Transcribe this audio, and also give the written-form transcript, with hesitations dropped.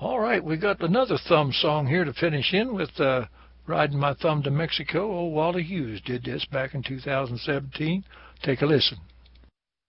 All right, we got another thumb song here to finish in with Riding My Thumb to Mexico. Old Wally Hughes did this back in 2017. Take a listen.